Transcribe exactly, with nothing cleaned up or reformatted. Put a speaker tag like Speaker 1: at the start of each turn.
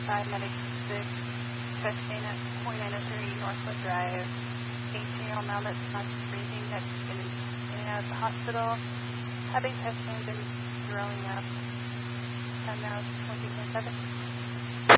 Speaker 1: five, Medic six, testing at point nine oh three Northwood Drive. eighteen-year-old male that's not breathing, that's been in and out of the hospital. Having testing, been throwing up. And now it's twenty twenty-seven.